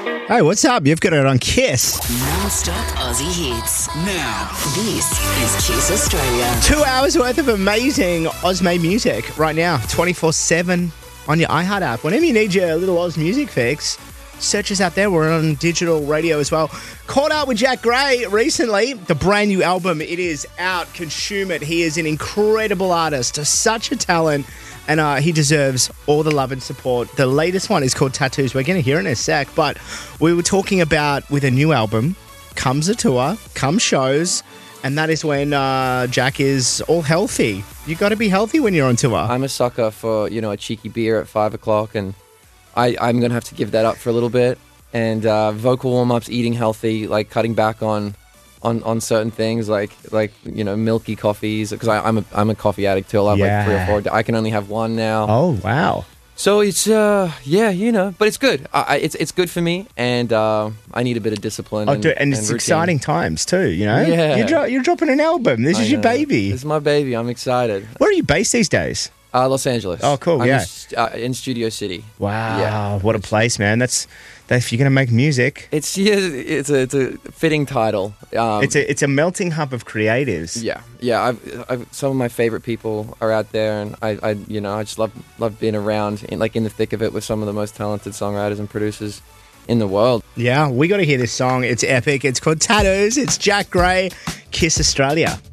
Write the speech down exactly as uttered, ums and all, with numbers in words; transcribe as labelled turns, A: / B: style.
A: Hey, what's up? You've got it on Kiss.
B: Non-stop Aussie hits. Now, this is Kiss Australia.
A: Two hours worth of amazing Oz-made music right now, twenty-four seven on your iHeart app. Whenever you need your little Oz music fix, search us out there. We're on digital radio as well. Caught up with Jack Gray recently. The brand new album, it is out. Consume it. He is an incredible artist, such a talent, and uh, he deserves all the love and support. The latest one is called Tattoos. We're going to hear it in a sec, but we were talking about with a new album comes a tour, comes shows, and that is when uh, Jack is all healthy. You got to be healthy when you're on tour.
C: I'm a sucker for, you know, a cheeky beer at five o'clock, and I, I'm going to have to give that up for a little bit. And uh, vocal warm-ups, eating healthy, like cutting back on on, on certain things, like, like you know, milky coffees. Because I'm a, I'm a coffee addict too. I have
A: Yeah.
C: like three or four. I can only have one now.
A: Oh, wow.
C: So it's, uh, yeah, you know, but it's good. I, I- it's it's good for me, and uh, I need a bit of discipline.
A: Oh,
C: and,
A: dude, and it's
C: routine.
A: exciting times too, you know?
C: Yeah.
A: You're, dro- you're dropping an album. This
C: I
A: is your
C: know.
A: baby.
C: This is my baby. I'm excited.
A: Where are you based these days?
C: Uh, Los Angeles.
A: Oh, cool,
C: I'm
A: yeah.
C: in, st- uh, in Studio City.
A: Wow,
C: Yeah.
A: what a place, man. That's, that if you're going to make music,
C: It's yeah, it's a it's a fitting title. Um,
A: it's a it's a melting hub of creatives.
C: Yeah, yeah. I've, I've some of my favorite people are out there, and I, I, you know, I just love love being around, in, like in the thick of it, with some of the most talented songwriters and producers in the world.
A: Yeah, we got to hear this song. It's epic. It's called Tattoos. It's Jack Gray, Kiss Australia.